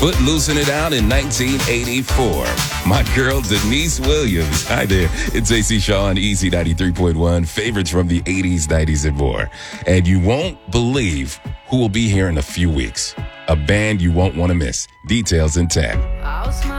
Footloosing it out in 1984. My girl, Denise Williams. Hi there. It's AC Shaw on Easy 93.1. Favorites from the 80s, 90s, and more. And you won't believe who will be here in a few weeks. A band you won't want to miss. Details in 10.